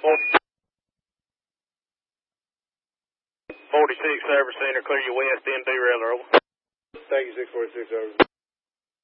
46 Service Center, clear you west, NB Railroad. Thank you, 646 over.